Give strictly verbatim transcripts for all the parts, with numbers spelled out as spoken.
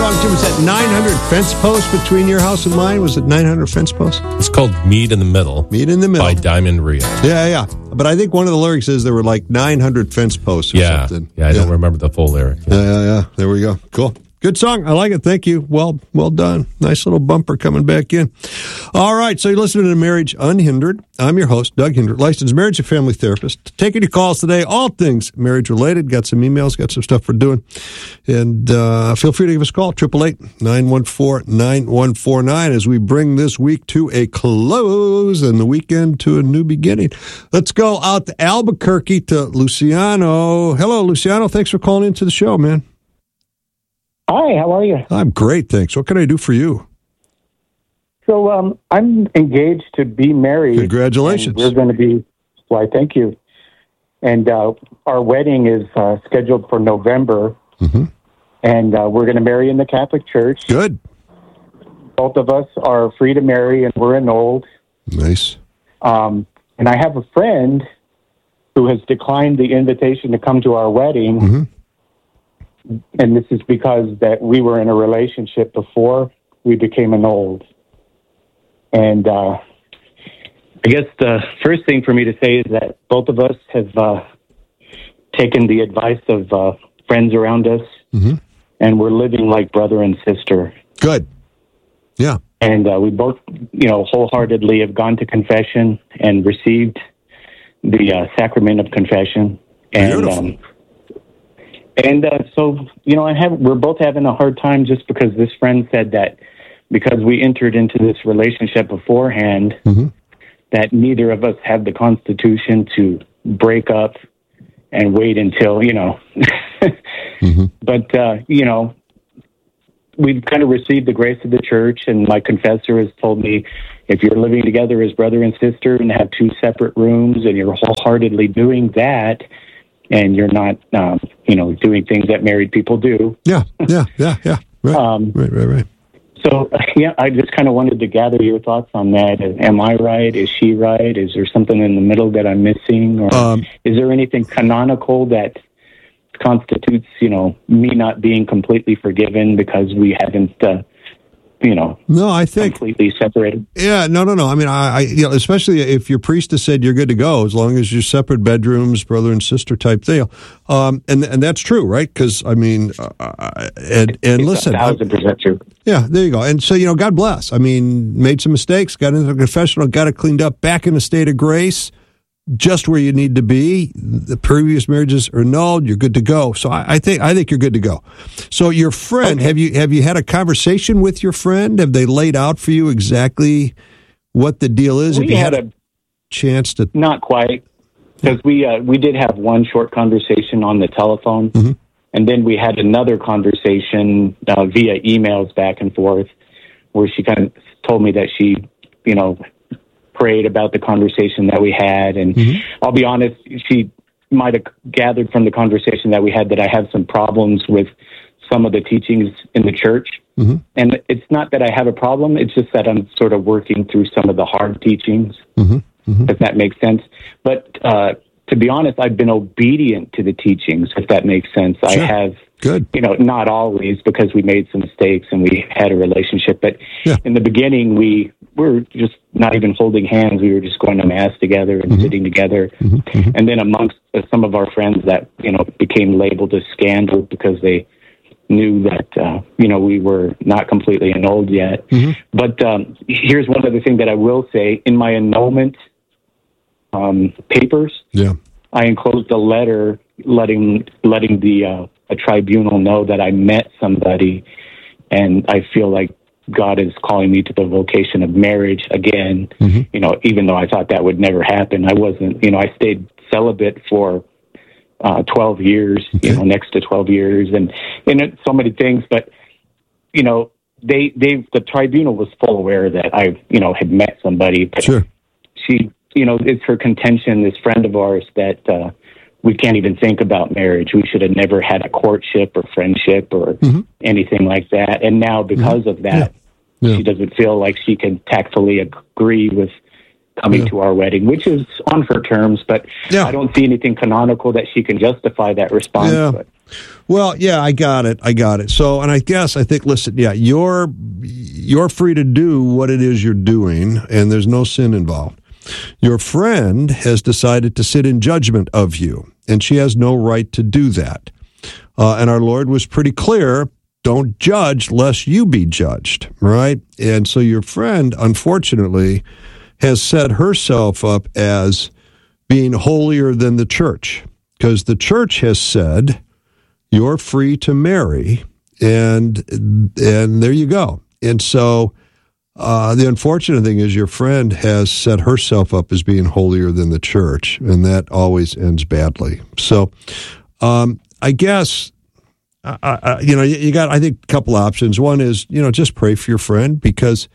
song, Jim, was that nine hundred fence posts between your house and mine? Was it nine hundred fence posts? It's called Meet in the Middle. Meet in the Middle. By Diamond Rio. Yeah, yeah. But I think one of the lyrics is there were like nine hundred fence posts or yeah. something. Yeah, I yeah. don't remember the full lyric. Yeah. yeah, yeah, yeah. There we go. Cool. Good song. I like it. Thank you. Well, well done. Nice little bumper coming back in. All right. So you're listening to Marriage Unhindered. I'm your host, Doug Hindert, licensed marriage and family therapist. Taking your calls today, all things marriage related. Got some emails, got some stuff we're doing. And uh, feel free to give us a call, eight eight eight, nine one four, nine one four nine, as we bring this week to a close and the weekend to a new beginning. Let's go out to Albuquerque to Luciano. Hello, Luciano. Thanks for calling into the show, man. Hi, how are you? I'm great, thanks. What can I do for you? So um, I'm engaged to be married. Congratulations. We're going to be, why, thank you. And uh, our wedding is uh, scheduled for November. Mm-hmm. And uh, we're going to marry in the Catholic Church. Good. Both of us are free to marry, and we're annulled. Nice. Um, and I have a friend who has declined the invitation to come to our wedding. Mm-hmm. And this is because that we were in a relationship before we became annulled. And uh, I guess the first thing for me to say is that both of us have uh, taken the advice of uh, friends around us, mm-hmm. and we're living like brother and sister. Good. Yeah. And uh, we both, you know, wholeheartedly have gone to confession and received the uh, sacrament of confession. And Beautiful. Um, And uh, so, you know, I have we're both having a hard time just because this friend said that because we entered into this relationship beforehand, mm-hmm. that neither of us have the constitution to break up and wait until, you know. mm-hmm. But, uh, you know, we've kind of received the grace of the church, and my confessor has told me if you're living together as brother and sister and have two separate rooms and you're wholeheartedly doing that, and you're not, um, you know, doing things that married people do. Yeah, yeah, yeah, yeah. Right, um, right, right, right. So, yeah, I just kind of wanted to gather your thoughts on that. Am I right? Is she right? Is there something in the middle that I'm missing? Or Um, is there anything canonical that constitutes, you know, me not being completely forgiven because we haven't, uh, you know, no, I think completely separated? Yeah, no, no, no. I mean, I, I, you know, especially if your priest has said you're good to go, as long as you're separate bedrooms, brother and sister type deal, um, and and that's true, right? Because I mean, uh, and and It's listen, a thousand percent true. Yeah, there you go. And so you know, God bless. I mean, made some mistakes, got into the confessional, got it cleaned up, back in a state of grace, just where you need to be. The previous marriages are annulled. You're good to go. So I, I think I think you're good to go. So your friend, Okay. have you have you had a conversation with your friend? Have they laid out for you exactly what the deal is? We Have you had had a chance to? Not quite, because we uh, we did have one short conversation on the telephone, Mm-hmm. and then we had another conversation uh, via emails back and forth, where she kind of told me that she, you know, prayed about the conversation that we had, and Mm-hmm. I'll be honest, she might have gathered from the conversation that we had that I have some problems with some of the teachings in the church. Mm-hmm. And it's not that I have a problem, it's just that I'm sort of working through some of the hard teachings, Mm-hmm. Mm-hmm. if that makes sense. But uh, to be honest, I've been obedient to the teachings, if that makes sense. Sure. I have, Good. you know, not always, because we made some mistakes and we had a relationship. But Yeah. in the beginning, we were just not even holding hands. We were just going to Mass together and Mm-hmm. sitting together. Mm-hmm. Mm-hmm. And then amongst uh, some of our friends that, you know, became labeled as scandal because they knew that, uh, you know, we were not completely annulled yet. Mm-hmm. But um, here's one other thing that I will say. In my annulment um, papers, Yeah. I enclosed a letter letting letting the uh, a tribunal know that I met somebody, and I feel like God is calling me to the vocation of marriage again. Mm-hmm. You know, even though I thought that would never happen, I wasn't. You know, I stayed celibate for uh, twelve years. Okay. You know, next to twelve years, and and it, so many things. But you know, they they the tribunal was full aware that I you know had met somebody. But Sure. she. You know, it's her contention, this friend of ours, that uh, we can't even think about marriage. We should have never had a courtship or friendship or Mm-hmm. anything like that. And now, because of that, Yeah. she doesn't feel like she can tactfully agree with coming Yeah. to our wedding, which is on her terms, but Yeah. I don't see anything canonical that she can justify that response. Yeah. But. Well, yeah, I got it. I got it. So, and I guess I think, listen, yeah, you're you're free to do what it is you're doing, and there's no sin involved. Your friend has decided to sit in judgment of you, and she has no right to do that. Uh, and our Lord was pretty clear, don't judge lest you be judged, right? And so your friend, unfortunately, has set herself up as being holier than the church, because the church has said, you're free to marry, and and there you go. And so uh, the unfortunate thing is your friend has set herself up as being holier than the church, and that always ends badly. So um, I guess, uh, uh, you know, you, you got, I think, a couple options. One is, you know, just pray for your friend, because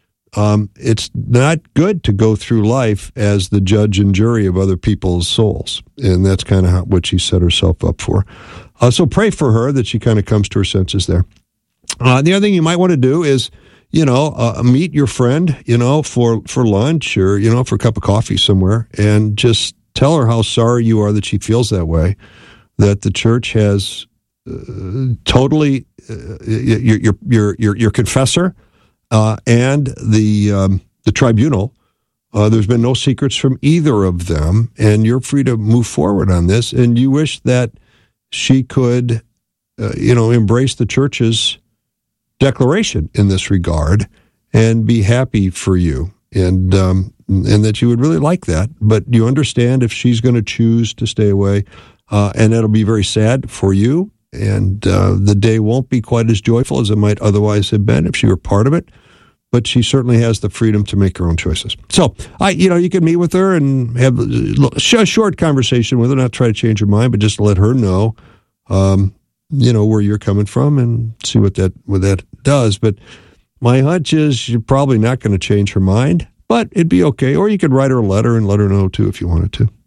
um, it's not good to go through life as the judge and jury of other people's souls, and that's kind of what she set herself up for. Uh, so pray for her that she kind of comes to her senses there. Uh, the other thing you might want to do is, you know, uh, meet your friend, you know, for, for lunch or, you know, for a cup of coffee somewhere, and just tell her how sorry you are that she feels that way, that the church has uh, totally, uh, your, your, your, your, your confessor uh, and the, um, the tribunal, uh, there's been no secrets from either of them, and you're free to move forward on this, and you wish that she could, uh, you know, embrace the church's declaration in this regard and be happy for you, and um, and that you would really like that. But you understand if she's going to choose to stay away, uh, and it'll be very sad for you, and uh, the day won't be quite as joyful as it might otherwise have been if she were part of it. But she certainly has the freedom to make her own choices. So, I, you know, you can meet with her and have a short conversation with her, not try to change her mind, but just let her know, um, you know, where you're coming from, and see what that what that does. But my hunch is you're probably not going to change her mind, but it'd be okay. Or you could write her a letter and let her know, too, if you wanted to.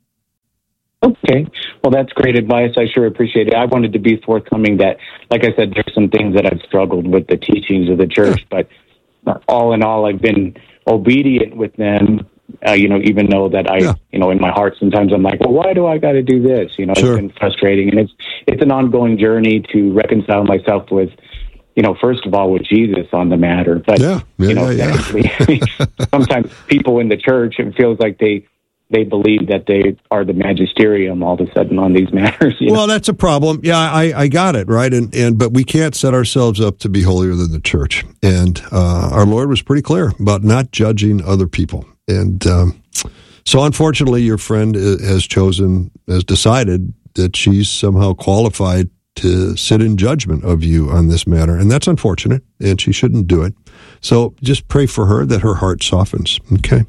Okay. Well, that's great advice. I sure appreciate it. I wanted to be forthcoming that, like I said, there's some things that I've struggled with the teachings of the church, Yeah. but all in all, I've been obedient with them, uh, you know, even though that I, Yeah. you know, in my heart, sometimes I'm like, well, why do I got to do this? You know, Sure. It's been frustrating. And it's, it's an ongoing journey to reconcile myself with, you know, first of all, with Jesus on the matter. But, Yeah. Yeah, you know, yeah, yeah. secondly, I mean, sometimes people in the church, it feels like they, they believe that they are the magisterium all of a sudden on these matters. You Well, know? that's a problem. Yeah, I, I got it, right? And and but we can't set ourselves up to be holier than the church. And uh, our Lord was pretty clear about not judging other people. And um, so, unfortunately, your friend has chosen, has decided that she's somehow qualified to sit in judgment of you on this matter. And that's unfortunate, and she shouldn't do it. So just pray for her that her heart softens. Okay?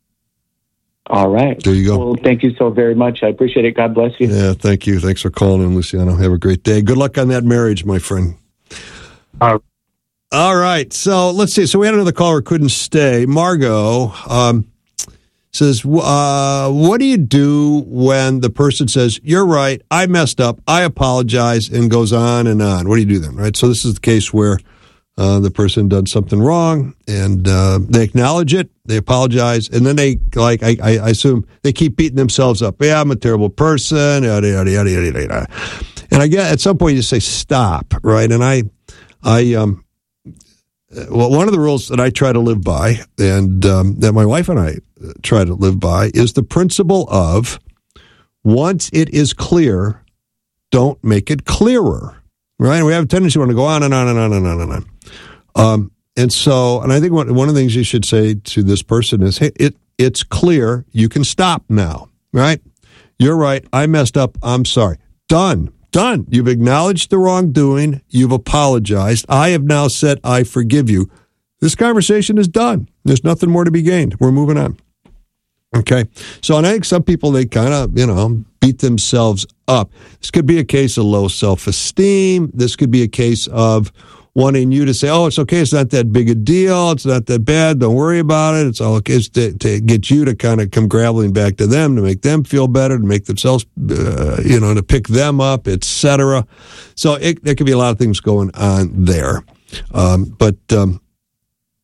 All right. There you go. Well, thank you so very much. I appreciate it. God bless you. Yeah, thank you. Thanks for calling in, Luciano. Have a great day. Good luck on that marriage, my friend. Uh, All right. So let's see. So we had another caller who couldn't stay. Margot um, says, uh, what do you do when the person says, you're right, I messed up, I apologize, and goes on and on? What do you do then, right? So this is the case where uh, the person done something wrong, and uh, they acknowledge it, they apologize, and then they, like, I, I assume, they keep beating themselves up. Yeah, I'm a terrible person, yada, yada, yada, yada, yada. And I get, at some point, you say, stop, right? And I, I, um, well, one of the rules that I try to live by, and um, that my wife and I try to live by, is the principle of once it is clear, don't make it clearer, right? We have a tendency to want to go on and on and on and on and on. Um, and so, and I think one, one of the things you should say to this person is, hey, it it's clear, you can stop now, right? You're right, I messed up, I'm sorry. Done. Done. You've acknowledged the wrongdoing. You've apologized. I have now said, I forgive you. This conversation is done. There's nothing more to be gained. We're moving on. Okay. So, and I think some people, they kind of, you know, beat themselves up. This could be a case of low self-esteem. This could be a case of wanting you to say, oh, it's okay. It's not that big a deal. It's not that bad. Don't worry about it. It's all okay. It's to, to get you to kind of come graveling back to them, to make them feel better, to make themselves, uh, you know, to pick them up, et cetera. So it, there could be a lot of things going on there. Um, but um,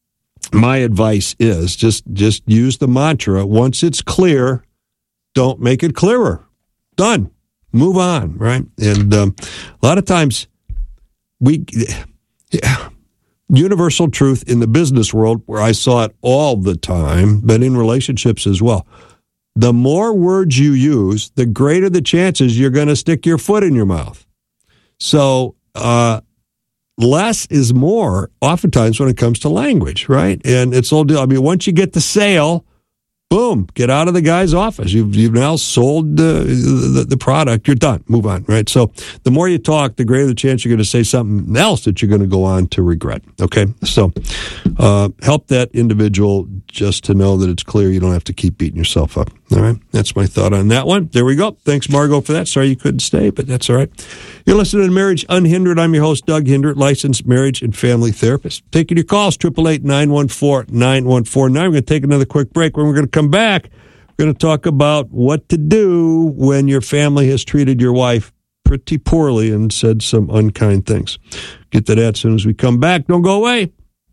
my advice is just just use the mantra. Once it's clear, don't make it clearer. Done. Move on, right? And um, a lot of times, we yeah, universal truth in the business world, where I saw it all the time, but in relationships as well. The more words you use, the greater the chances you're going to stick your foot in your mouth. So, uh, less is more oftentimes when it comes to language, right? And it's all deal. I mean, once you get the sale, boom, get out of the guy's office. You've you've now sold the, the the product. You're done. Move on, right? So the more you talk, the greater the chance you're going to say something else that you're going to go on to regret. Okay, so uh, help that individual just to know that it's clear. You don't have to keep beating yourself up. All right, that's my thought on that one. There we go. Thanks, Margot, for that. Sorry you couldn't stay, but that's all right. You're listening to Marriage Unhindered. I'm your host, Doug Hindert, licensed marriage and family therapist. Taking your calls, eight eight eight, nine one four, nine one four nine. We're going to take another quick break. When we're going to come back, we're going to talk about what to do when your family has treated your wife pretty poorly and said some unkind things. Get to that as soon as we come back. Don't go away.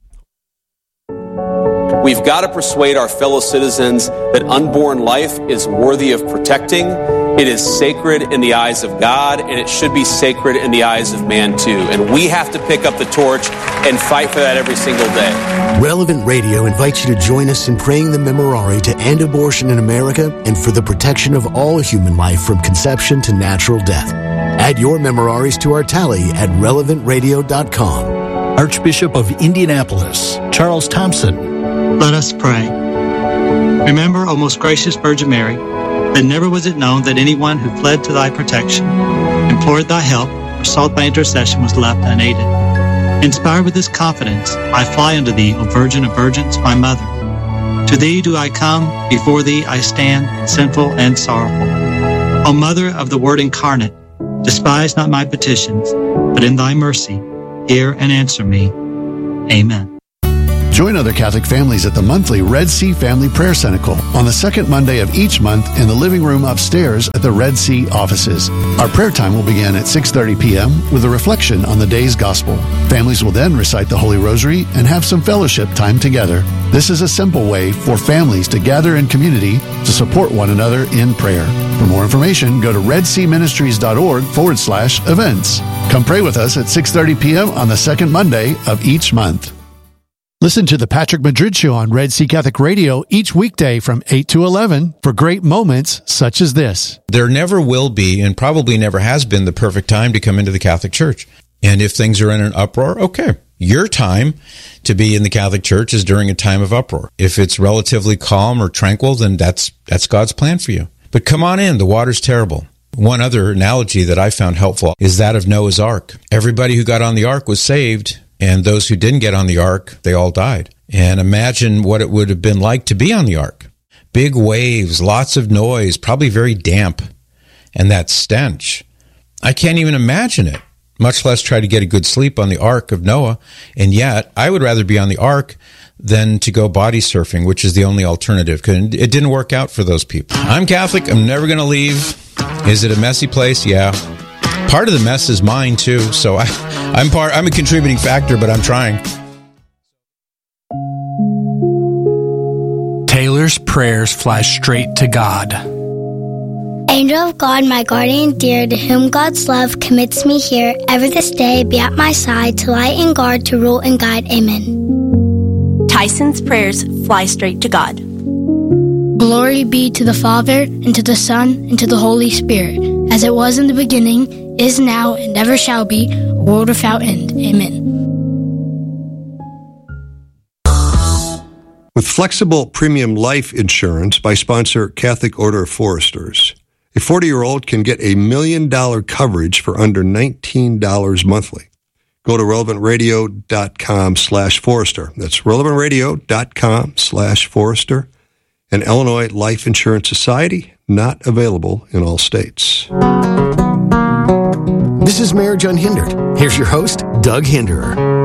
We've got to persuade our fellow citizens that unborn life is worthy of protecting. It is sacred in the eyes of God, and it should be sacred in the eyes of man, too. And we have to pick up the torch and fight for that every single day. Relevant Radio invites you to join us in praying the Memorare to end abortion in America and for the protection of all human life from conception to natural death. Add your Memoraries to our tally at relevant radio dot com. Archbishop of Indianapolis, Charles Thompson. Let us pray. Remember, O most gracious Virgin Mary, that never was it known that anyone who fled to thy protection, implored thy help, or sought thy intercession was left unaided. Inspired with this confidence, I fly unto thee, O Virgin of Virgins, my mother. To thee do I come, before thee I stand, sinful and sorrowful. O Mother of the Word incarnate, despise not my petitions, but in thy mercy, hear and answer me. Amen. Join other Catholic families at the monthly Red Sea Family Prayer Cenacle on the second Monday of each month in the living room upstairs at the Red Sea offices. Our prayer time will begin at six thirty p.m. with a reflection on the day's gospel. Families will then recite the Holy Rosary and have some fellowship time together. This is a simple way for families to gather in community to support one another in prayer. For more information, go to redseaministries.org forward slash events. Come pray with us at six thirty p.m. on the second Monday of each month. Listen to the Patrick Madrid Show on Red Sea Catholic Radio each weekday from eight to eleven for great moments such as this. There never will be, and probably never has been, the perfect time to come into the Catholic Church. And if things are in an uproar, okay. Your time to be in the Catholic Church is during a time of uproar. If it's relatively calm or tranquil, then that's that's God's plan for you. But come on in. The water's terrible. One other analogy that I found helpful is that of Noah's Ark. Everybody who got on the ark was saved, and those who didn't get on the ark, they all died. And imagine what it would have been like to be on the ark. Big waves, lots of noise, probably very damp, and that stench. I can't even imagine it, much less try to get a good sleep on the ark of Noah. And yet, I would rather be on the ark than to go body surfing, which is the only alternative, because it didn't work out for those people. I'm Catholic. I'm never going to leave. Is it a messy place? Yeah. Part of the mess is mine, too, so I, I'm part. I'm a contributing factor, but I'm trying. Taylor's prayers fly straight to God. Angel of God, my guardian dear, to whom God's love commits me here, ever this day be at my side to light and guard, to rule and guide. Amen. Tyson's prayers fly straight to God. Glory be to the Father, and to the Son, and to the Holy Spirit, as it was in the beginning, is now, and ever shall be, a world without end. Amen. With flexible premium life insurance by sponsor Catholic Order of Foresters, a forty-year-old can get a million-dollar coverage for under nineteen dollars monthly. Go to relevant radio dot com slash Forester. That's relevant radio dot com slash Forester. An Illinois Life Insurance Society, not available in all states. This is Marriage Unhindered. Here's your host, Doug Hinderer.